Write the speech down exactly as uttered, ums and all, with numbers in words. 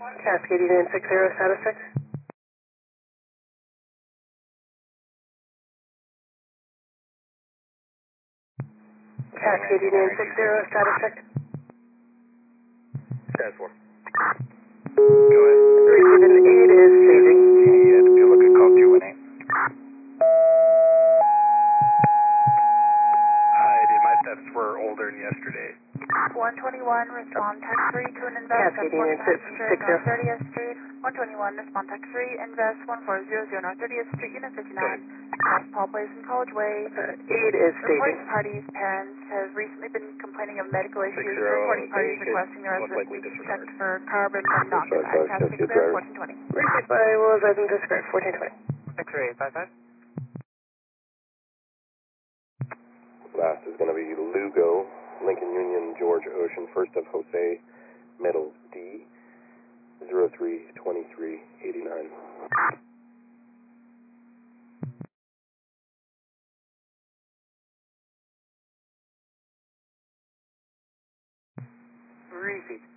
Cascade nine six zero, status check. Cascade nine six zero, status check. Status four. Go ahead. Receiving eight is staging. Yeah, if you look at call two one eight. Hi, dude, my steps were older than yesterday. one twenty-one, respond text three to an invest at Cascade nine fourteen six hundred zero. North thirtieth Street. one twenty-one, respond text three, invest one four zero zero North thirtieth Street, Unit fifty-nine, South Paul Place in College Way. Uh, eight is Reporting staging. parties, parents, have recently been complaining of medical issues. Six zero, Reporting parties they requesting the most likely resident be disregard. checked for carbon monoxide. Cascade Clear, fourteen twenty. Received by Willows Resident Discard, fourteen twenty. X-ray eight five five. Last is going to be Lugo, Lincoln Union, George Ocean, first of Jose Metals D, zero three twenty-three eighty-nine. Receipt.